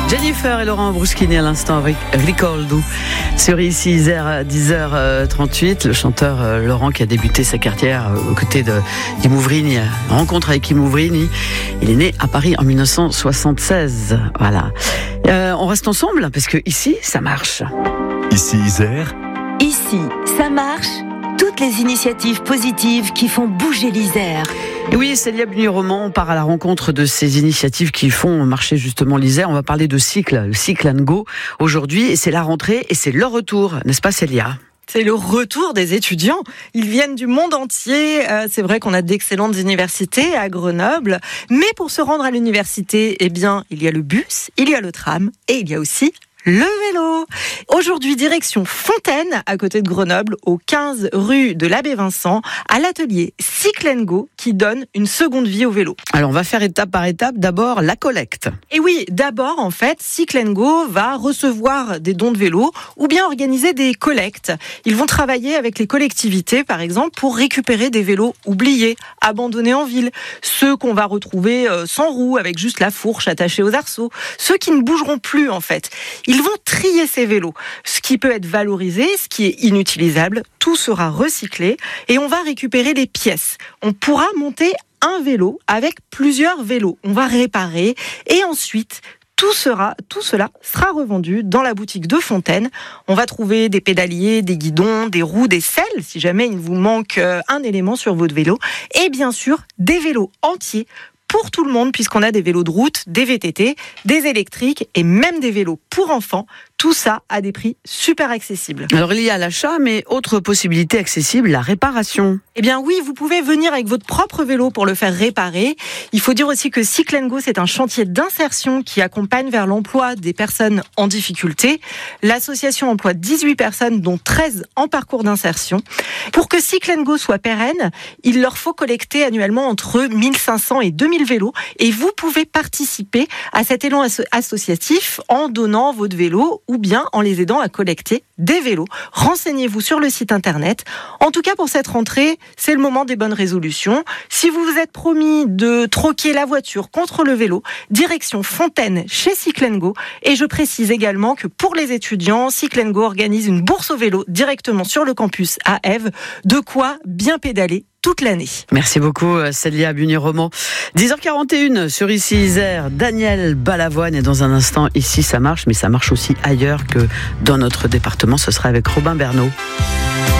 Jennifer et Laurent Bruschini à l'instant avec Ricordo sur ici Isère 10h38. Le chanteur Laurent qui a débuté sa carrière aux côtés d'Imouvrini, rencontre avec Imouvrini. Il est né à Paris en 1976. Voilà. On reste ensemble parce que ici ça marche. Ici Isère. Ici ça marche. Toutes les initiatives positives qui font bouger l'Isère. Et oui, Célia Bugny-Romand, on part à la rencontre de ces initiatives qui font marcher justement l'Isère. On va parler de cycle, le Cycle & Go aujourd'hui, et c'est la rentrée et c'est le retour, n'est-ce pas Célia ? C'est le retour des étudiants. Ils viennent du monde entier. C'est vrai qu'on a d'excellentes universités à Grenoble. Mais pour se rendre à l'université, eh bien, il y a le bus, il y a le tram et il y a aussi le vélo. Aujourd'hui, direction Fontaine, à côté de Grenoble, au 15 rue de l'Abbé Vincent, à l'atelier Cycle & Go, qui donne une seconde vie au vélo. Alors, on va faire étape par étape. D'abord, la collecte. Et oui, d'abord, en fait, Cycle & Go va recevoir des dons de vélo ou bien organiser des collectes. Ils vont travailler avec les collectivités, par exemple, pour récupérer des vélos oubliés, abandonnés en ville. Ceux qu'on va retrouver sans roue, avec juste la fourche attachée aux arceaux. Ceux qui ne bougeront plus, en fait. Ils vont trier ces vélos. Ce qui peut être valorisé, ce qui est inutilisable, tout sera recyclé et on va récupérer les pièces. On pourra monter un vélo avec plusieurs vélos. On va réparer et ensuite tout cela sera revendu dans la boutique de Fontaine. On va trouver des pédaliers, des guidons, des roues, des selles, si jamais il vous manque un élément sur votre vélo. Et bien sûr, des vélos entiers pour tout le monde, puisqu'on a des vélos de route, des VTT, des électriques et même des vélos pour enfants. Tout ça à des prix super accessibles. Alors, il y a l'achat, mais autre possibilité accessible, la réparation. Eh bien oui, vous pouvez venir avec votre propre vélo pour le faire réparer. Il faut dire aussi que Cycle & Go, c'est un chantier d'insertion qui accompagne vers l'emploi des personnes en difficulté. L'association emploie 18 personnes, dont 13 en parcours d'insertion. Pour que Cycle & Go soit pérenne, il leur faut collecter annuellement entre 1500 et 2000 vélos. Et vous pouvez participer à cet élan associatif en donnant votre vélo ou bien en les aidant à collecter des vélos. Renseignez-vous sur le site internet. En tout cas, pour cette rentrée, c'est le moment des bonnes résolutions. Si vous vous êtes promis de troquer la voiture contre le vélo, direction Fontaine chez Cycle & Go. Et je précise également que pour les étudiants, Cycle & Go organise une bourse au vélo directement sur le campus à Ève. De quoi bien pédaler toute l'année. Merci beaucoup Célia Bugny-Romand. 10h41 sur ici Isère, Daniel Balavoine est dans un instant. Ici ça marche, mais ça marche aussi ailleurs que dans notre département. Ce sera avec Robin Bernot.